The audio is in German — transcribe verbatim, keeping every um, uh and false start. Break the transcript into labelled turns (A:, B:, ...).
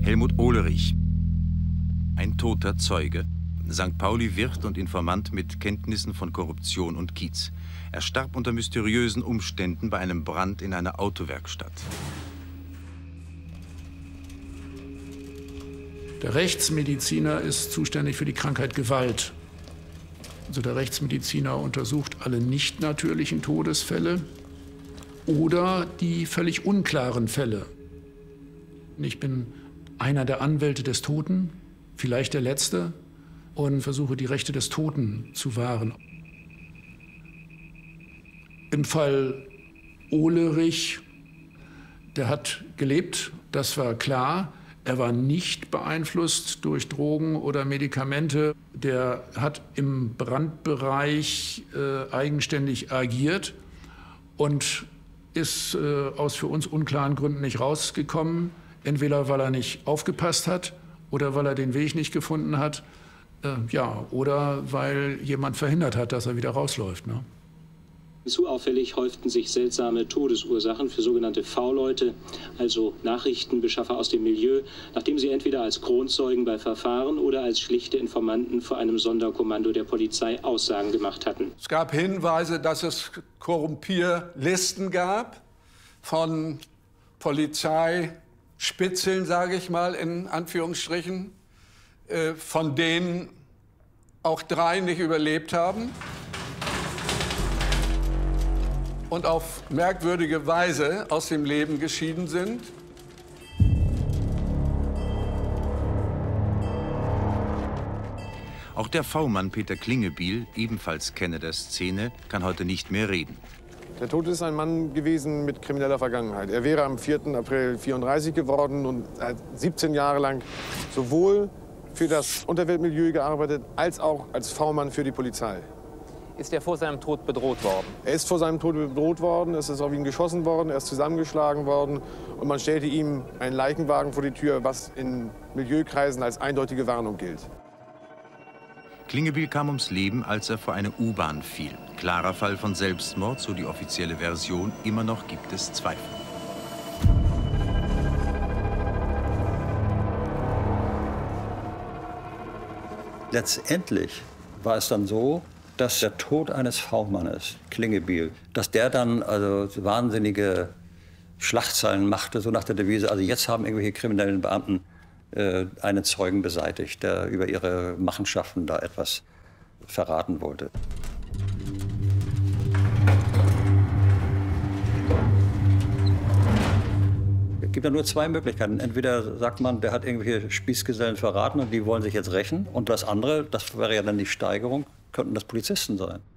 A: Helmut Ohlerich, ein toter Zeuge, Sankt Pauli-Wirt und Informant mit Kenntnissen von Korruption und Kiez. Er starb unter mysteriösen Umständen bei einem Brand in einer Autowerkstatt.
B: Der Rechtsmediziner ist zuständig für die Krankheit Gewalt. Also der Rechtsmediziner untersucht alle nicht natürlichen Todesfälle oder die völlig unklaren Fälle. Ich bin einer der Anwälte des Toten, vielleicht der Letzte, und versuche, die Rechte des Toten zu wahren. Im Fall Ohlerich, der hat gelebt, das war klar. Er war nicht beeinflusst durch Drogen oder Medikamente. Der hat im Brandbereich äh, eigenständig agiert und ist äh, aus für uns unklaren Gründen nicht rausgekommen. Entweder weil er nicht aufgepasst hat oder weil er den Weg nicht gefunden hat. Äh, ja, oder weil jemand verhindert hat, dass er wieder rausläuft. Ne?
C: Zu auffällig häuften sich seltsame Todesursachen für sogenannte V-Leute, also Nachrichtenbeschaffer aus dem Milieu, nachdem sie entweder als Kronzeugen bei Verfahren oder als schlichte Informanten vor einem Sonderkommando der Polizei Aussagen gemacht hatten.
D: Es gab Hinweise, dass es Korrumpierlisten gab von Polizeispitzeln, sage ich mal, in Anführungsstrichen, äh, von denen auch drei nicht überlebt haben und auf merkwürdige Weise aus dem Leben geschieden sind.
A: Auch der V-Mann Peter Klingebiel, ebenfalls Kenner der Szene, kann heute nicht mehr reden.
E: Der Tote ist ein Mann gewesen mit krimineller Vergangenheit. Er wäre am vierten April vierunddreißig geworden und hat siebzehn Jahre lang sowohl für das Unterweltmilieu gearbeitet, als auch als V-Mann für die Polizei.
F: Ist er vor seinem Tod bedroht worden?
E: Er ist vor seinem Tod bedroht worden, es ist auf ihn geschossen worden, er ist zusammengeschlagen worden und man stellte ihm einen Leichenwagen vor die Tür, was in Milieukreisen als eindeutige Warnung gilt.
A: Klingebiel kam ums Leben, als er vor eine U-Bahn fiel. Klarer Fall von Selbstmord, so die offizielle Version. Immer noch gibt es Zweifel.
G: Letztendlich war es dann so, dass der Tod eines V-Mannes, Klingebiel, dass der dann also wahnsinnige Schlagzeilen machte, so nach der Devise, also jetzt haben irgendwelche kriminellen Beamten äh, einen Zeugen beseitigt, der über ihre Machenschaften da etwas verraten wollte. Es gibt ja nur zwei Möglichkeiten. Entweder sagt man, der hat irgendwelche Spießgesellen verraten und die wollen sich jetzt rächen. Und das andere, das wäre ja dann die Steigerung, könnten das Polizisten sein.